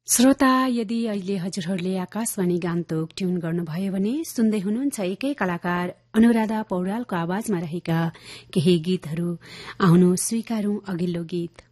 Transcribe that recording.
श्रोता, यदि अहिले हजुरहरूले आकाशवाणी गान्तोक ट्यून गर्नुभयो भने सुन्दै हुनुहुन्छ एकै कलाकार अनुराधा पौड्यालको आवाजमा रहेका केही गीतहरू। आउनु स्वीकारौं अघिल्लो गीत।